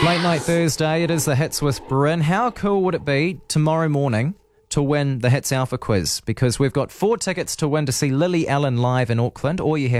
Late night Thursday, it is the Hits with Bryn. How cool would it be tomorrow morning to win the Hits Alpha Quiz? Because we've got 4 tickets to win to see Lily Allen live in Auckland. All you have